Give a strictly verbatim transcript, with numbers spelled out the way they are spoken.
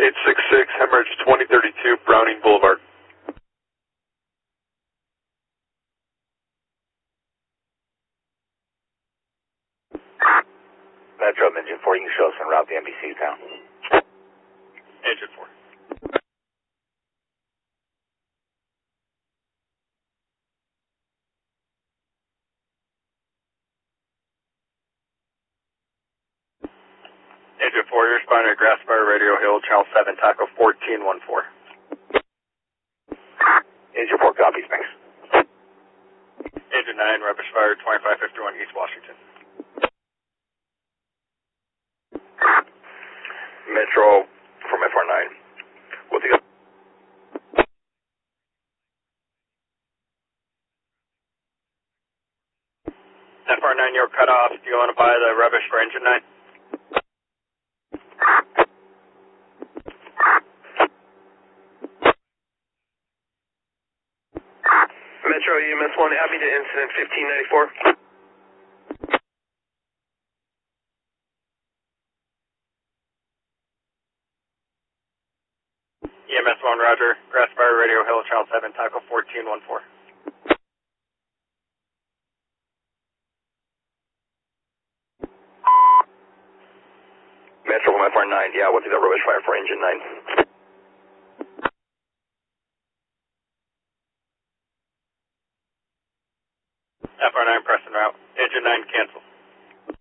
eight six six, hemorrhage twenty thirty-two, Browning Boulevard. Metro, Engine four, you can show us en route to N B C town. Engine four. Engine four, you're responding to Grassfire Radio Hill, Channel seven, Taco fourteen one four. Engine four, copies, thanks. Engine nine, rubbish fire, twenty-five fifty-one, East Washington. Metro from F R nine. What's the... F R nine, you're cut off. Do you want to buy the rubbish for engine nine? Metro, E M S one, add me to incident fifteen ninety-four. E M S one, roger. Grassfire Radio Hill, Channel seven, Taco fourteen one four. Metro from F R nine, yeah, what's the rubbish fire for engine nine? F R nine, press en route. Engine nine, cancel.